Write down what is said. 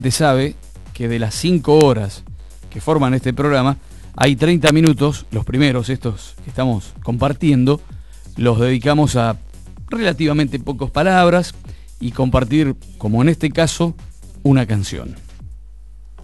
Usted sabe que de las 5 horas que forman este programa, hay 30 minutos, los primeros, estos que estamos compartiendo, los dedicamos a relativamente pocas palabras y compartir, como en este caso, una canción.